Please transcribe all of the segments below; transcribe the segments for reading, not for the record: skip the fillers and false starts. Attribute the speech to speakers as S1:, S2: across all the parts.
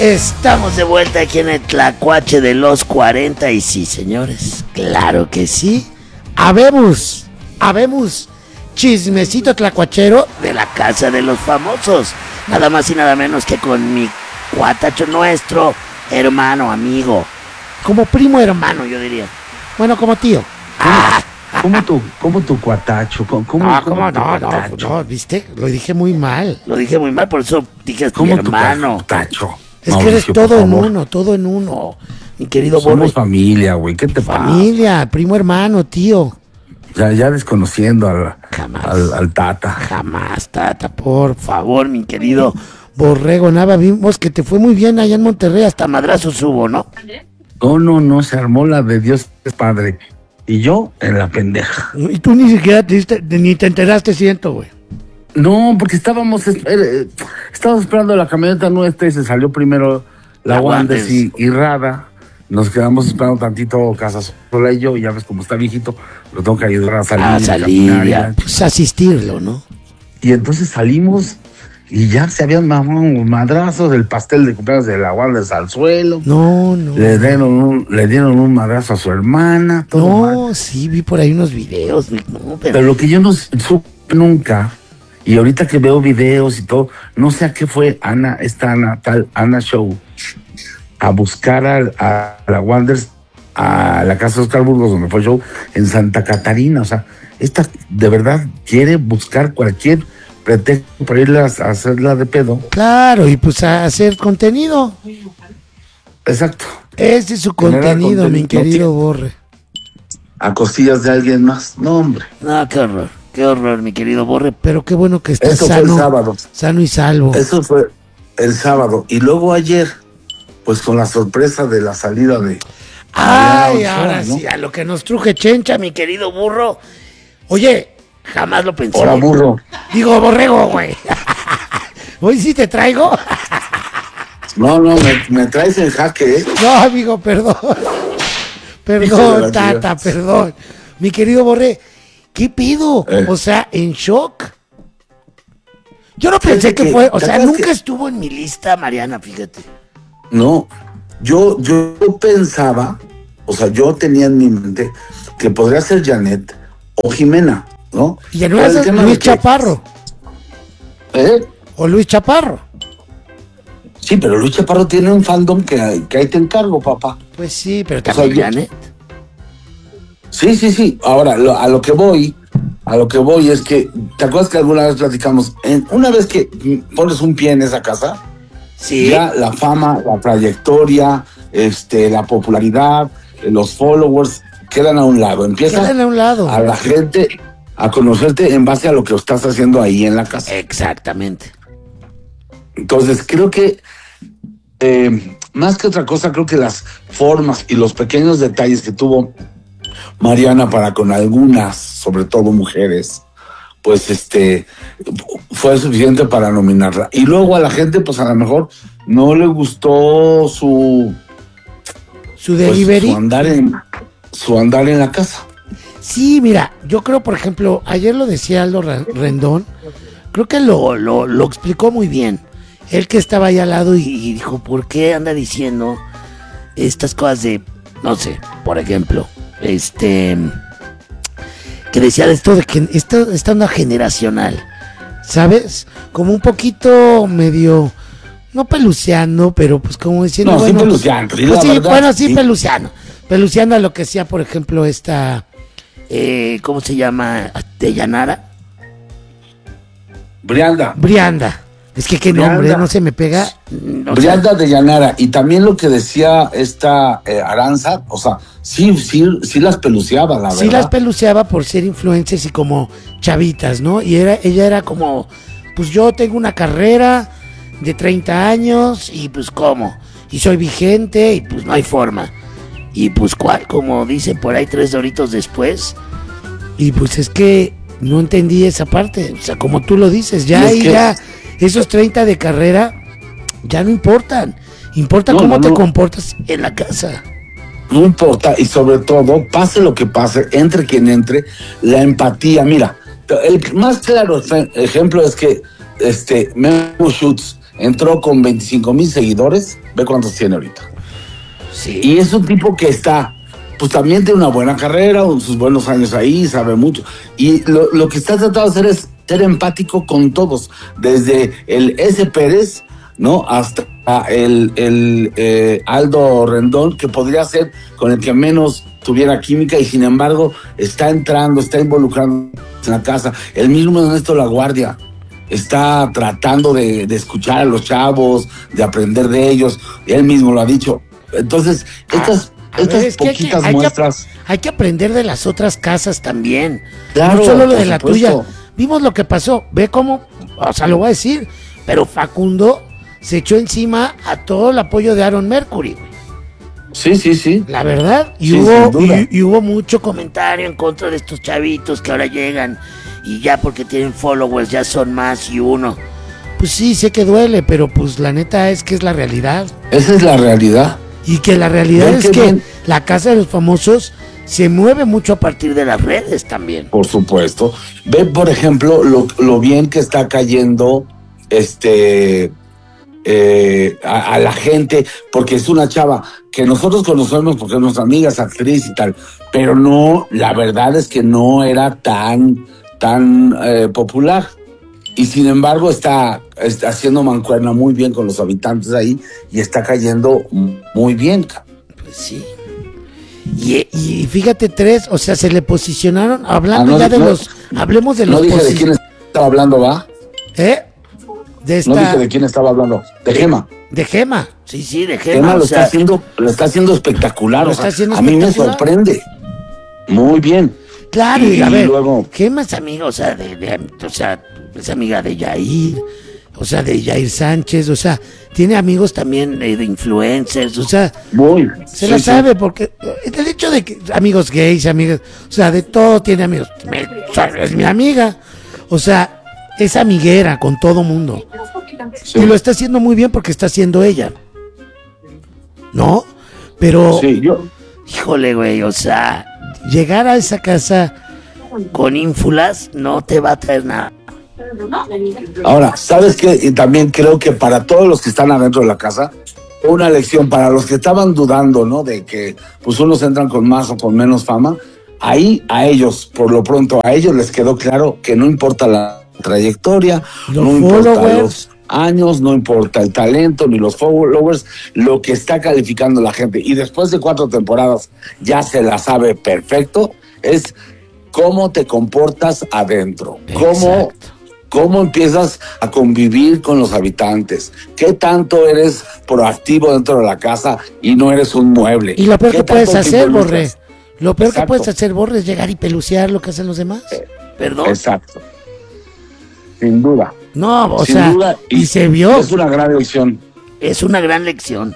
S1: Estamos de vuelta aquí en el Tlacuache de los 40 y sí, señores, claro que sí. Habemos chismecito tlacuachero de la casa de los famosos. Nada más y nada menos que con mi cuatacho, nuestro hermano, amigo. Como primo hermano, yo diría. Bueno, como tío.
S2: ¿Cómo tu cuatacho?
S1: No, ¿viste? Lo dije muy mal, por eso dije es mi hermano.
S2: Cuatacho?
S1: Es que eres todo en uno, mi querido Borre.
S2: Somos familia, güey, ¿qué te pasa?
S1: Familia, primo hermano, tío.
S2: Ya desconociendo al Tata.
S1: Jamás, Tata, por favor, mi querido Borrego Nava. Vimos que te fue muy bien allá en Monterrey, hasta madrazos hubo, ¿no?
S2: No, se armó la de Dios es Padre. Y yo en la pendeja.
S1: Y tú ni siquiera ni te enteraste, siento, güey.
S2: No, porque estábamos esperando la camioneta nuestra y se salió primero la Wandes y Rada. Nos quedamos esperando tantito Casasola y yo, y ya ves como está viejito, lo tengo que ayudar a salir.
S1: Pues asistirlo, ¿no?
S2: Y entonces salimos y ya se habían mamado madrazos del pastel de cumpleaños de la Wandes al suelo.
S1: No.
S2: Le dieron un madrazo a su hermana.
S1: Todo mal. Sí, vi por ahí unos videos. No,
S2: pero lo que yo no supe nunca, y ahorita que veo videos y todo, no sé a qué fue Ana Show, a buscar a la Wanderers a la casa de Oscar Burgos, donde fue el show, en Santa Catarina. O sea, esta de verdad quiere buscar cualquier pretexto para irla a hacerla de pedo.
S1: Claro, y pues a hacer contenido.
S2: Exacto.
S1: Ese es su contenido, mi querido Borre.
S2: A costillas de alguien más. No, hombre.
S1: No, qué horror, mi querido Borre. Pero qué bueno que estás
S2: sano. Fue el sábado.
S1: Sano y salvo.
S2: Eso fue el sábado. Y luego ayer, pues con la sorpresa de la salida de...
S1: Ay, ahora sí, a lo que nos truje Chencha, mi querido burro. Oye, jamás lo pensé.
S2: Hola, burro.
S1: Digo, borrego, güey. Hoy sí te traigo.
S2: No, me traes en jaque, ¿eh?
S1: No, amigo, perdón. Perdón, Tata, perdón. Mi querido Borre, ¿qué pido? O sea, en shock. Yo no pensé que fue, o sea, nunca estuvo en mi lista, Mariana, fíjate.
S2: No, yo pensaba, o sea, yo tenía en mi mente que podría ser Janet o Jimena, ¿no?
S1: Y no es Luis Chaparro.
S2: ¿Eh?
S1: O Luis Chaparro.
S2: Sí, pero Luis Chaparro tiene un fandom que ahí te encargo, papá.
S1: Pues sí, pero también Janet.
S2: Sí. Ahora, a lo que voy es que, ¿te acuerdas que alguna vez platicamos? Una vez que pones un pie en esa casa,
S1: sí,
S2: ya la fama, la trayectoria, la popularidad, los followers quedan a un lado.
S1: Quedan a un lado.
S2: A la gente a conocerte en base a lo que estás haciendo ahí en la casa.
S1: Exactamente.
S2: Entonces, creo que más que otra cosa, creo que las formas y los pequeños detalles que tuvo Mariana para con algunas, sobre todo mujeres, pues fue suficiente para nominarla. Y luego a la gente, pues a lo mejor no le gustó su
S1: delivery,
S2: su andar en la casa.
S1: Sí, mira, yo creo, por ejemplo, ayer lo decía Aldo Rendón, creo que lo explicó muy bien. Él que estaba ahí al lado y dijo, ¿por qué anda diciendo estas cosas de, no sé, por ejemplo, que decía de esto de que esta onda generacional, ¿sabes? Como un poquito medio, no peluceando, pero pues como diciendo,
S2: no,
S1: bueno,
S2: sí peluceando,
S1: pues sí, verdad, bueno, sí, peluceando a lo que hacía, por ejemplo, esta, ¿cómo se llama? De Yanara. Brianda. Es que qué nombre, no se me pega.
S2: Brianda de Yanara. Y también lo que decía esta Aranza, o sea, sí las peluceaba, la verdad.
S1: Sí las peluceaba por ser influencers y como chavitas, ¿no? Y ella era como, pues yo tengo una carrera de 30 años y pues ¿cómo? Y soy vigente y pues no hay forma. Y pues ¿cuál? Como dicen por ahí 3 doritos después. Y pues es que no entendí esa parte. O sea, como tú lo dices, ya ahí ya... Esos 30 de carrera ya no importan. Importa cómo te comportas en la casa.
S2: No importa, y sobre todo, pase lo que pase, entre quien entre, la empatía. Mira, el más claro ejemplo es que Memo Schutz entró con 25,000 seguidores, ve cuántos tiene ahorita.
S1: Sí.
S2: Y es un tipo que está, pues también tiene una buena carrera, sus buenos años ahí, sabe mucho. Y lo que está tratando de hacer es ser empático con todos, desde el S. Pérez, ¿no? Hasta el Aldo Rendón, que podría ser con el que menos tuviera química, y sin embargo está entrando, está involucrando en la casa. El mismo Ernesto La Guardia está tratando de escuchar a los chavos, de aprender de ellos, él mismo lo ha dicho. Entonces, estas poquitas muestras...
S1: Hay que aprender de las otras casas también,
S2: Claro,
S1: no solo lo de
S2: por
S1: la
S2: supuesto.
S1: tuya. Vimos lo que pasó, ve cómo, o sea, lo voy a decir, pero Facundo se echó encima a todo el apoyo de Aaron Mercury, güey.
S2: Sí.
S1: La verdad, y,
S2: Sí, sin duda.
S1: y hubo mucho comentario en contra de estos chavitos que ahora llegan y ya porque tienen followers ya son más y uno. Pues sí, sé que duele, pero pues la neta es que es la realidad.
S2: Esa es la realidad.
S1: Y que la realidad
S2: Ven
S1: es
S2: qué
S1: que
S2: bien.
S1: la Casa de los Famosos se mueve mucho a partir de las redes también.
S2: Por supuesto. Ve, por ejemplo, lo bien que está cayendo a la gente, porque es una chava que nosotros conocemos porque es nuestra amiga, es actriz y tal, pero no, la verdad es que no era tan popular. Y sin embargo está haciendo mancuerna muy bien con los habitantes ahí y está cayendo muy bien.
S1: Pues sí. Y fíjate, tres, o sea, se le posicionaron, hablando hablemos de los
S2: No dije de quién estaba hablando, ¿va?
S1: De esta,
S2: No dije de quién estaba hablando, de Gema.
S1: De Gema, sí, de Gema.
S2: Gema
S1: o
S2: lo
S1: sea,
S2: está haciendo espectacular,
S1: lo
S2: o sea,
S1: está haciendo
S2: a mí me
S1: espectacular.
S2: sorprende. Muy bien.
S1: Claro, y a ver,
S2: luego,
S1: Gema es amiga, o sea, es amiga de Yair, o sea, de Yair Sánchez, o sea, tiene amigos también de influencers, o sea, se la sabe, porque el hecho de que amigos gays, amigas, o sea, de todo tiene amigos. O sea, es mi amiga, o sea, es amiguera con todo mundo.
S2: Sí.
S1: Y lo está haciendo muy bien porque está haciendo ella. ¿No? Pero,
S2: Sí,
S1: híjole, güey, o sea, llegar a esa casa con ínfulas no te va a traer nada.
S2: Ahora, ¿sabes qué? Y también creo que para todos los que están adentro de la casa, una lección para los que estaban dudando, ¿no? De que pues unos entran con más o con menos fama. Ahí a ellos, por lo pronto, a ellos les quedó claro que no importa la trayectoria,
S1: Los
S2: no importa
S1: followers.
S2: los años, no importa el talento ni los followers, lo que está calificando la gente. Y después de 4 temporadas ya se la sabe perfecto, es cómo te comportas adentro, cómo empiezas a convivir con los habitantes, qué tanto eres proactivo dentro de la casa y no eres un mueble.
S1: Y lo peor
S2: ¿Qué
S1: que puedes
S2: tanto te
S1: hacer,
S2: involucras?
S1: Borré, lo peor que
S2: Exacto.
S1: puedes hacer, Borré, es llegar y pelucear lo que hacen los demás. Perdón.
S2: Exacto. Sin duda.
S1: No, o
S2: Sin
S1: sea,
S2: duda,
S1: y se vio.
S2: Es una gran lección.
S1: Es una gran lección,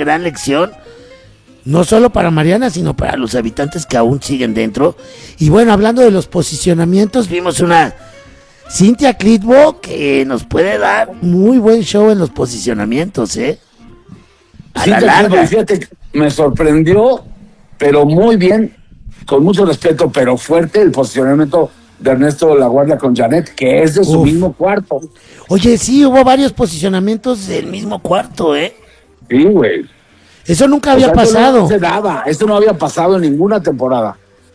S1: no solo para Mariana, sino para los habitantes que aún siguen dentro. Y bueno, hablando de los posicionamientos, vimos una Cintia Clitbo que nos puede dar muy buen show en los posicionamientos, a
S2: Sí,
S1: la larga.
S2: fíjate, me sorprendió, pero muy bien, con mucho respeto, pero fuerte el posicionamiento de Ernesto La Guardia con Janet, que es de su mismo cuarto.
S1: Oye, sí, hubo varios posicionamientos del mismo cuarto,
S2: Sí, güey.
S1: Eso nunca había pasado.
S2: Esto no había pasado en ninguna temporada.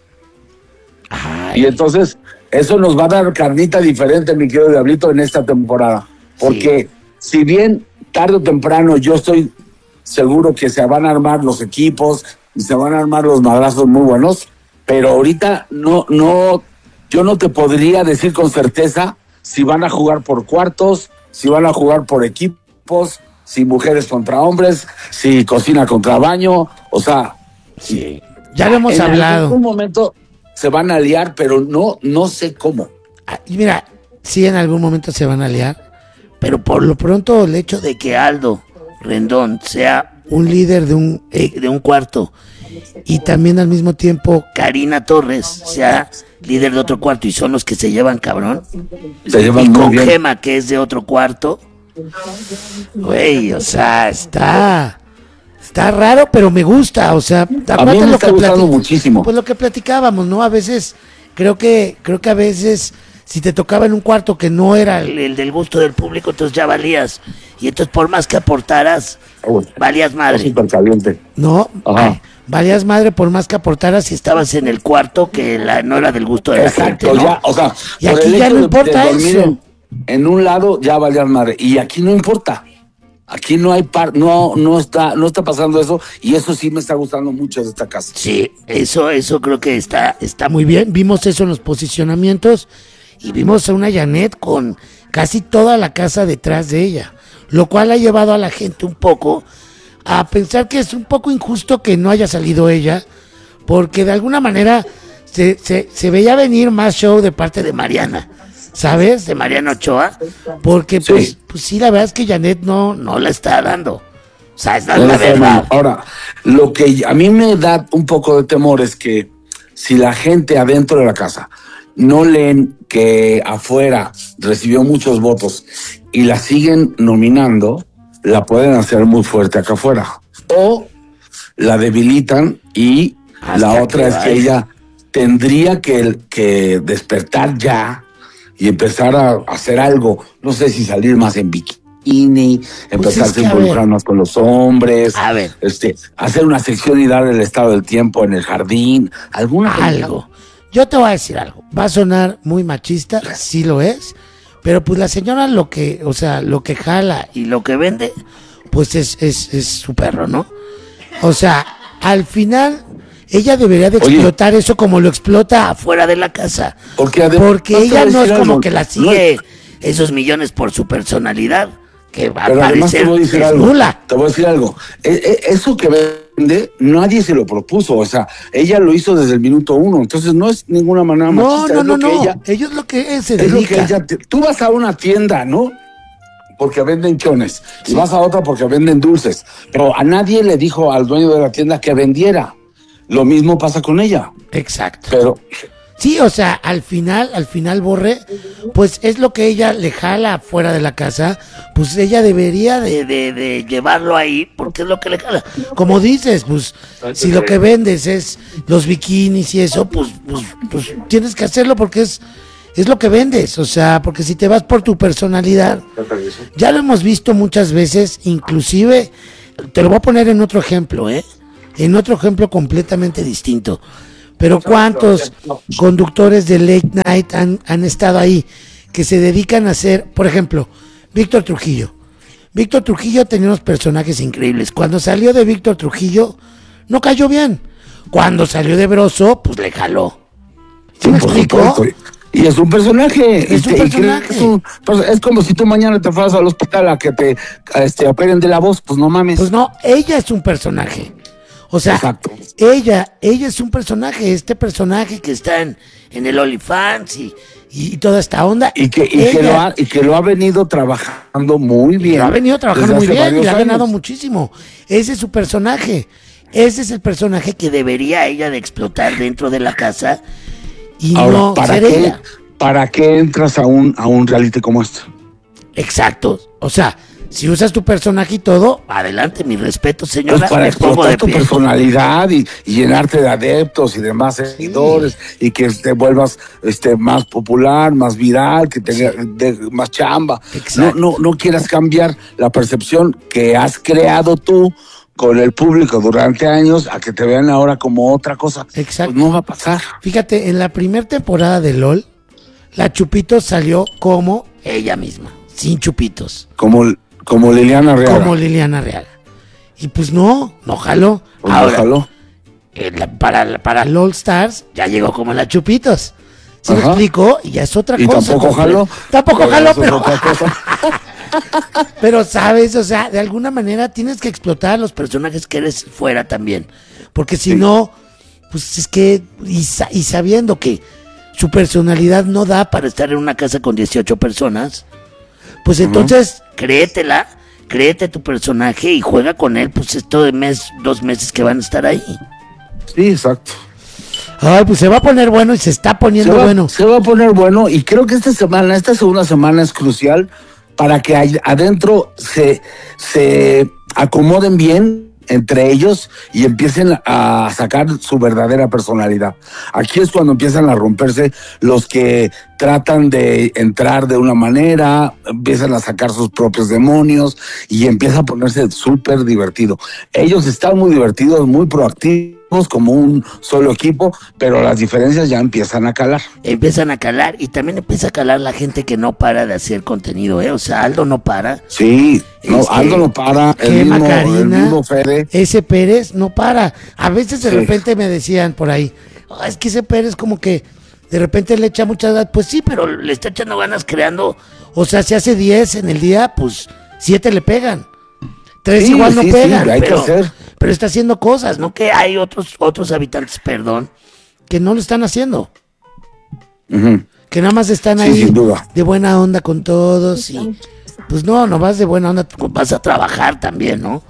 S1: Ay,
S2: Y entonces, eso nos va a dar carnita diferente, mi querido Diablito, en esta temporada. Porque si bien tarde o temprano yo estoy seguro que se van a armar los equipos y se van a armar los madrazos muy buenos, pero ahorita yo no te podría decir con certeza si van a jugar por cuartos, si van a jugar por equipos, si mujeres contra hombres, si cocina contra baño, o sea,
S1: sí. Ya lo hemos hablado.
S2: En algún momento se van a liar, pero no sé cómo.
S1: Y mira, sí, en algún momento se van a liar, pero por lo pronto el hecho de que Aldo Rendón sea un líder de un cuarto y también al mismo tiempo Karina Torres sea líder de otro cuarto y son los que se llevan cabrón,
S2: Se llevan
S1: y
S2: muy
S1: con
S2: bien.
S1: Gema que es de otro cuarto, güey, o sea, está raro, pero me gusta, o sea,
S2: A mí
S1: acuérdate
S2: me
S1: lo
S2: está
S1: que
S2: gustando muchísimo.
S1: pues lo que platicábamos, ¿no? A veces creo que a veces si te tocaba en un cuarto que no era el del gusto del público, entonces ya valías. Y entonces por más que aportaras, valías madre.
S2: Súper caliente.
S1: ¿No? Ay, valías madre por más que aportaras si estabas en el cuarto que no era del gusto de la gente, ¿no?
S2: Ya, o sea,
S1: y aquí ya no importa eso.
S2: En un lado ya valías madre, y aquí no importa. Aquí no hay no está pasando eso, y eso sí me está gustando mucho de esta casa.
S1: Sí, eso creo que está muy bien. Vimos eso en los posicionamientos y vimos a una Janet con casi toda la casa detrás de ella, lo cual ha llevado a la gente un poco a pensar que es un poco injusto que no haya salido ella, porque de alguna manera se veía venir más show de parte de Mariana, ¿sabes? De Mariana Ochoa, porque pues sí, la verdad es que Janet no la está dando. O sea, es la verdad.
S2: Ahora, lo que a mí me da un poco de temor es que si la gente adentro de la casa no leen que afuera recibió muchos votos y la siguen nominando, la pueden hacer muy fuerte acá afuera. O la debilitan y la otra es que ella tendría que despertar ya y empezar a hacer algo, no sé si salir más en bikini, empezar a involucrar más con los hombres, hacer una sección y dar el estado del tiempo en el jardín,
S1: algo. Yo te voy a decir algo, va a sonar muy machista, sí lo es, pero pues la señora lo que jala y lo que vende, pues es su perro, ¿no? O sea, al final ella debería de explotar eso como lo explota afuera de la casa. Porque ella no es como que la sigue esos millones por su personalidad, que va a parecer nula.
S2: Te voy a decir algo. Eso que vende, nadie se lo propuso. O sea, ella lo hizo desde el minuto 1. Entonces no es ninguna manera machista.
S1: No. Ella es lo que se
S2: dedica. Tú vas a una tienda, ¿no? Porque venden chones. Y vas a otra porque venden dulces. Pero a nadie le dijo al dueño de la tienda que vendiera. Lo mismo pasa con ella.
S1: Exacto.
S2: Pero
S1: sí, o sea, al final, Borre, pues es lo que ella le jala fuera de la casa, pues ella debería de llevarlo ahí, porque es lo que le jala. Como dices, pues, si lo que vendes es los bikinis y eso, pues tienes que hacerlo porque es lo que vendes, o sea, porque si te vas por tu personalidad, ya lo hemos visto muchas veces, inclusive, te lo voy a poner en otro ejemplo, en otro ejemplo completamente distinto. Pero ¿cuántos conductores de late night han estado ahí que se dedican a hacer, por ejemplo, Víctor Trujillo? Víctor Trujillo tenía unos personajes increíbles. Cuando salió de Víctor Trujillo, no cayó bien. Cuando salió de Broso, pues le jaló. ¿Sí me explico?
S2: Y es un personaje.
S1: Es un personaje.
S2: Es como si tú mañana te fueras al hospital a que te operen de la voz, pues no mames.
S1: Pues no, ella es un personaje. O sea,
S2: exacto.
S1: Ella es un personaje, este personaje que está en el OnlyFans y toda esta onda.
S2: Y que lo ha venido trabajando muy bien.
S1: Lo ha venido trabajando muy bien y le ha ganado muchísimo. Ese es su personaje. Ese es el personaje que debería ella de explotar dentro de la casa y ahora, no ser ella.
S2: ¿Para qué entras a un reality como este?
S1: Exacto. O sea, si usas tu personaje y todo, adelante, mi respeto, señora.
S2: Pues para explotar tu personalidad y llenarte de adeptos y demás seguidores y que te vuelvas más popular, más viral, que tengas más chamba. No quieras cambiar la percepción que has creado tú con el público durante años a que te vean ahora como otra cosa.
S1: Exacto.
S2: Pues no va a pasar.
S1: Fíjate, en la primera temporada de LOL, la Chupitos salió como ella misma, sin chupitos.
S2: Como Liliana Real.
S1: Y pues no jaló.
S2: Pues ahora, no
S1: jaló. Para LOL Stars ya llegó como la Chupitos. ¿Se me explico? Y ya es otra cosa.
S2: Y tampoco jaló.
S1: Tampoco jaló, pero... pero sabes, o sea, de alguna manera tienes que explotar a los personajes que eres fuera también. Porque si no, pues es que... Y sabiendo que su personalidad no da para estar en una casa con 18 personas... Pues entonces, créete tu personaje y juega con él, pues esto de 2 meses que van a estar ahí.
S2: Sí, exacto.
S1: Ay, pues se va a poner bueno y se está poniendo bueno.
S2: Se va a poner bueno y creo que esta segunda semana es crucial para que adentro se acomoden bien entre ellos y empiecen a sacar su verdadera personalidad. Aquí es cuando empiezan a romperse los que tratan de entrar de una manera, empiezan a sacar sus propios demonios y empieza a ponerse súper divertido. Ellos están muy divertidos, muy proactivos, como un solo equipo, pero las diferencias ya empiezan a calar.
S1: Empiezan a calar y también empieza a calar la gente que no para de hacer contenido, O sea, Aldo no para.
S2: Sí, no, Aldo no para, el mismo Fede.
S1: Ese Pérez no para. A veces de repente me decían por ahí, es que ese Pérez como que de repente le echa muchas ganas. Pues sí, pero le está echando ganas creando. O sea, si hace 10 en el día, pues 7 le pegan. 3 igual no pegan, pero está haciendo cosas, ¿no? Que hay otros habitantes, que no lo están haciendo. Uh-huh. Que nada más están ahí de buena onda con todos y pues no vas de buena onda, vas a trabajar también, ¿no?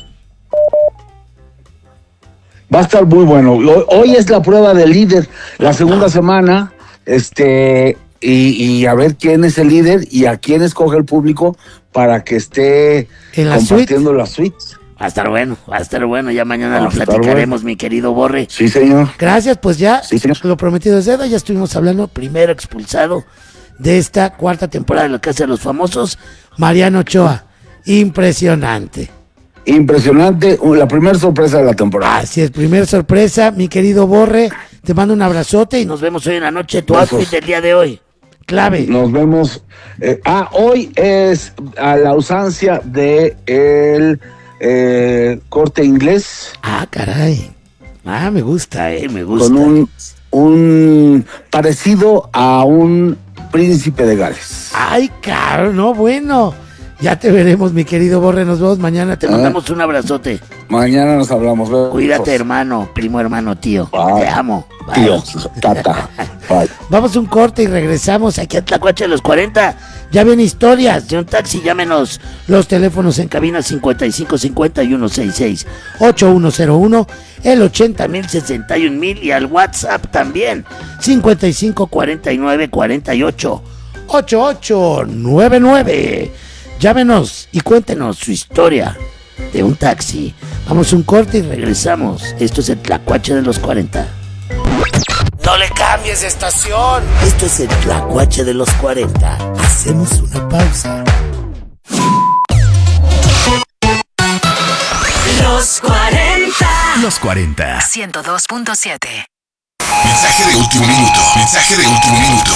S2: Va a estar muy bueno. Hoy es la prueba del líder, la segunda semana, y a ver quién es el líder y a quién escoge el público para que esté compartiendo las suites.
S1: Va a estar bueno, ya mañana lo platicaremos, mi querido Borre.
S2: Sí, señor.
S1: Gracias, pues ya, lo prometido es deuda, ya estuvimos hablando, primero expulsado de esta cuarta temporada de La Casa de los Famosos, Mariano Ochoa. Impresionante,
S2: la primera sorpresa de la temporada.
S1: Así es, primera sorpresa, mi querido Borre, te mando un abrazote y nos vemos hoy en la noche, tu outfit del día de hoy. Clave.
S2: Nos vemos. Hoy es a la usancia de el Corte Inglés.
S1: Caray. Me gusta, me gusta.
S2: Con un parecido a un príncipe de Gales.
S1: Ay, caro, no, bueno. Ya te veremos, mi querido Borre, nos vemos mañana, te mandamos un abrazote.
S2: Mañana nos hablamos.
S1: Cuídate, hermano, primo hermano, tío. Bye. Te amo.
S2: Bye. Tío, tata. Bye.
S1: Vamos a un corte y regresamos aquí a Tlacuache de los 40. Ya vienen historias de un taxi, llámenos. Los teléfonos en cabina 5551668101, el 80,061,000 y al WhatsApp también 5549488899. Llámenos y cuéntenos su historia de un taxi. Vamos a un corte y regresamos. Esto es el Tlacuache de los 40. No le cambies de estación. Esto es el Tlacuache de los 40. Hacemos una pausa.
S3: Los 40.
S4: Los 40.
S3: 102.7.
S4: Mensaje de último minuto.